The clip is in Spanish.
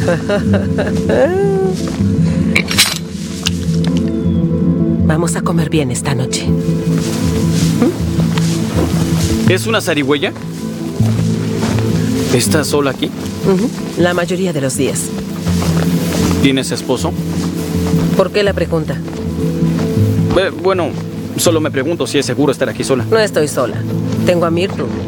Vamos a comer bien esta noche. ¿Es una zarigüeya? ¿Estás sola aquí? La mayoría de los días. ¿Tienes esposo? ¿Por qué la pregunta? Bueno, solo me pregunto si es seguro estar aquí sola. No estoy sola. Tengo a Mirtu.